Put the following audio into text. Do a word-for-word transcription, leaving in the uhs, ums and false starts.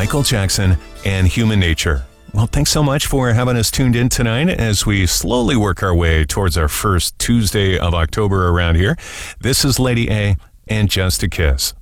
Michael Jackson, and Human Nature. Well, thanks so much for having us tuned in tonight as we slowly work our way towards our first Tuesday of October around here. This is Lady A and Just a Kiss.